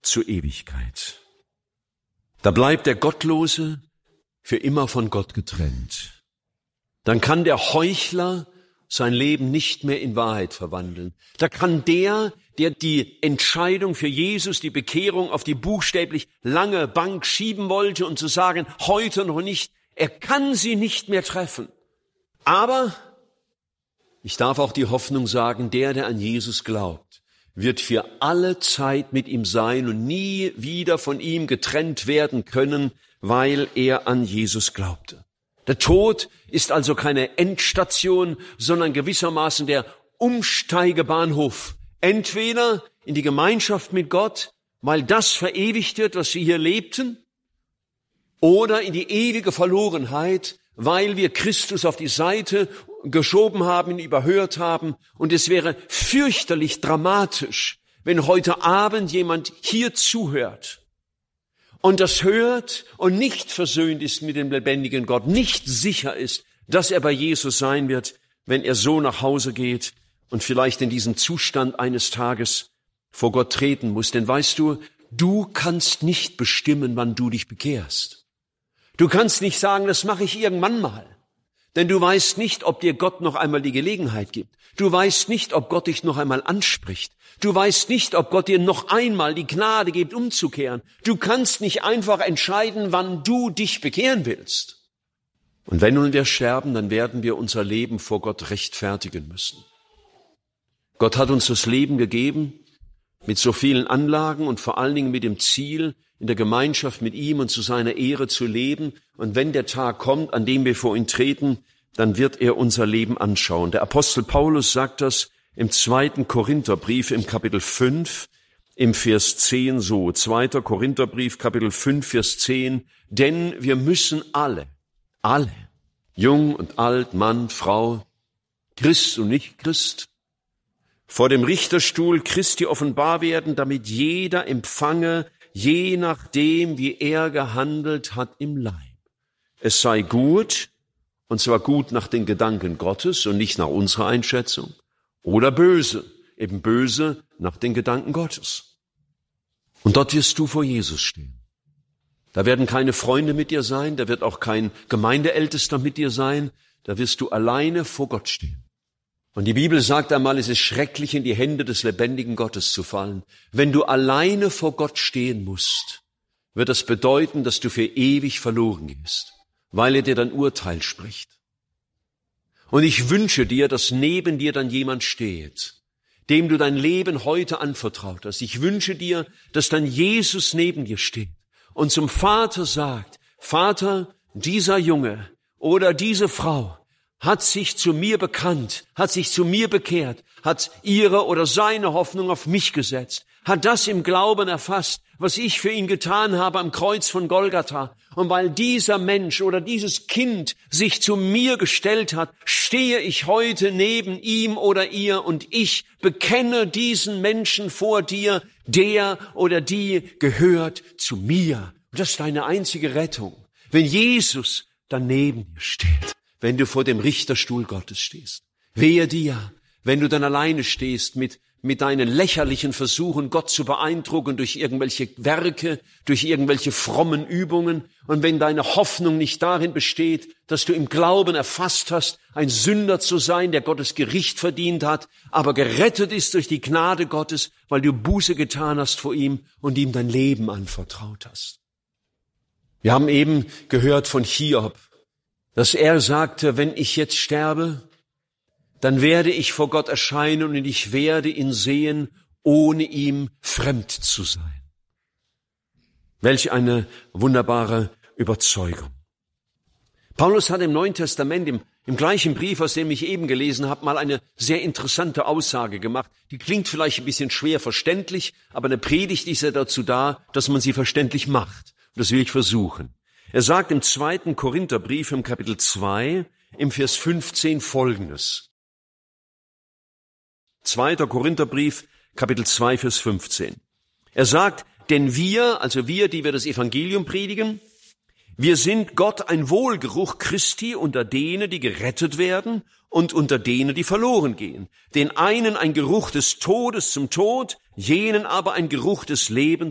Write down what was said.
zur Ewigkeit. Da bleibt der Gottlose für immer von Gott getrennt. Dann kann der Heuchler sein Leben nicht mehr in Wahrheit verwandeln. Da kann der die Entscheidung für Jesus, die Bekehrung auf die buchstäblich lange Bank schieben wollte und zu sagen, heute noch nicht, er kann sie nicht mehr treffen. Aber ich darf auch die Hoffnung sagen, der an Jesus glaubt, wird für alle Zeit mit ihm sein und nie wieder von ihm getrennt werden können, weil er an Jesus glaubte. Der Tod ist also keine Endstation, sondern gewissermaßen der Umsteigebahnhof. Entweder in die Gemeinschaft mit Gott, weil das verewigt wird, was wir hier lebten, oder in die ewige Verlorenheit, weil wir Christus auf die Seite geschoben haben, ihn überhört haben. Und es wäre fürchterlich dramatisch, wenn heute Abend jemand hier zuhört und das hört und nicht versöhnt ist mit dem lebendigen Gott, nicht sicher ist, dass er bei Jesus sein wird, wenn er so nach Hause geht und vielleicht in diesem Zustand eines Tages vor Gott treten muss. Denn weißt du, du kannst nicht bestimmen, wann du dich bekehrst. Du kannst nicht sagen, das mache ich irgendwann mal. Denn du weißt nicht, ob dir Gott noch einmal die Gelegenheit gibt. Du weißt nicht, ob Gott dich noch einmal anspricht. Du weißt nicht, ob Gott dir noch einmal die Gnade gibt, umzukehren. Du kannst nicht einfach entscheiden, wann du dich bekehren willst. Und wenn nun wir sterben, dann werden wir unser Leben vor Gott rechtfertigen müssen. Gott hat uns das Leben gegeben mit so vielen Anlagen und vor allen Dingen mit dem Ziel, in der Gemeinschaft mit ihm und zu seiner Ehre zu leben. Und wenn der Tag kommt, an dem wir vor ihn treten, dann wird er unser Leben anschauen. Der Apostel Paulus sagt das im 2. Korintherbrief im Kapitel 5, im Vers 10 so. 2. Korintherbrief, Kapitel 5, Vers 10. Denn wir müssen alle, jung und alt, Mann, Frau, Christ und Nicht-Christ, vor dem Richterstuhl Christi offenbar werden, damit jeder empfange, je nachdem, wie er gehandelt hat im Leib. Es sei gut, und zwar gut nach den Gedanken Gottes und nicht nach unserer Einschätzung, oder böse, eben böse nach den Gedanken Gottes. Und dort wirst du vor Jesus stehen. Da werden keine Freunde mit dir sein, da wird auch kein Gemeindeältester mit dir sein, da wirst du alleine vor Gott stehen. Und die Bibel sagt einmal, es ist schrecklich, in die Hände des lebendigen Gottes zu fallen. Wenn du alleine vor Gott stehen musst, wird das bedeuten, dass du für ewig verloren gehst, weil er dir dann Urteil spricht. Und ich wünsche dir, dass neben dir dann jemand steht, dem du dein Leben heute anvertraut hast. Ich wünsche dir, dass dann Jesus neben dir steht und zum Vater sagt, Vater, dieser Junge oder diese Frau hat sich zu mir bekannt, hat sich zu mir bekehrt, hat ihre oder seine Hoffnung auf mich gesetzt, hat das im Glauben erfasst, was ich für ihn getan habe am Kreuz von Golgatha. Und weil dieser Mensch oder dieses Kind sich zu mir gestellt hat, stehe ich heute neben ihm oder ihr und ich bekenne diesen Menschen vor dir, der oder die gehört zu mir. Und das ist deine einzige Rettung, wenn Jesus daneben dir steht. Wenn du vor dem Richterstuhl Gottes stehst. Wehe dir, wenn du dann alleine stehst mit deinen lächerlichen Versuchen, Gott zu beeindrucken durch irgendwelche Werke, durch irgendwelche frommen Übungen. Und wenn deine Hoffnung nicht darin besteht, dass du im Glauben erfasst hast, ein Sünder zu sein, der Gottes Gericht verdient hat, aber gerettet ist durch die Gnade Gottes, weil du Buße getan hast vor ihm und ihm dein Leben anvertraut hast. Wir haben eben gehört von Hiob, dass er sagte, wenn ich jetzt sterbe, dann werde ich vor Gott erscheinen und ich werde ihn sehen, ohne ihm fremd zu sein. Welch eine wunderbare Überzeugung. Paulus hat im Neuen Testament, im gleichen Brief, aus dem ich eben gelesen habe, mal eine sehr interessante Aussage gemacht. Die klingt vielleicht ein bisschen schwer verständlich, aber eine Predigt ist ja dazu da, dass man sie verständlich macht. Und das will ich versuchen. Er sagt im 2. Korintherbrief im Kapitel 2 im Vers 15 Folgendes. 2. Korintherbrief, Kapitel 2, Vers 15. Er sagt, denn wir, also wir, die wir das Evangelium predigen, wir sind Gott ein Wohlgeruch Christi unter denen, die gerettet werden und unter denen, die verloren gehen. Den einen ein Geruch des Todes zum Tod, jenen aber ein Geruch des Lebens